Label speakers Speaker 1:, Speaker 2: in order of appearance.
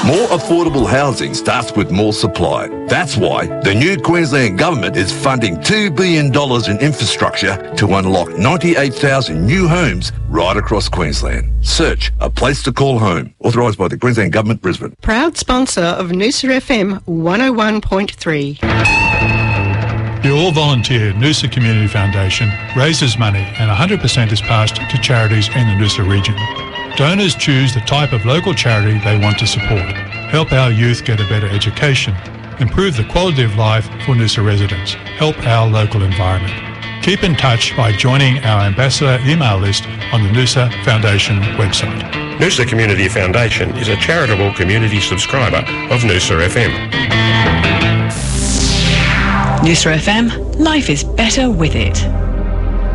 Speaker 1: More affordable housing starts with more supply. That's why the new Queensland Government is funding $2 billion in infrastructure to unlock 98,000 new homes right across Queensland. Search A Place to Call Home. Authorised by the Queensland Government, Brisbane.
Speaker 2: Proud sponsor of Noosa FM 101.3.
Speaker 3: The all-volunteer Noosa Community Foundation raises money and 100% is passed to charities in the Noosa region. Donors choose the type of local charity they want to support, help our youth get a better education, improve the quality of life for Noosa residents, help our local environment. Keep in touch by joining our ambassador email list on the Noosa Foundation website.
Speaker 4: Noosa Community Foundation is a charitable community subscriber of Noosa FM.
Speaker 5: Noosa FM, life is better with it.